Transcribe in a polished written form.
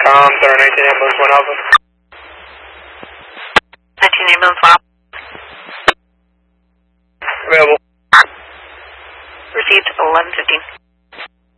Center 19 ambulance 1 Alpha. 19 ambulance 1 Alpha. Available. Received 11:15.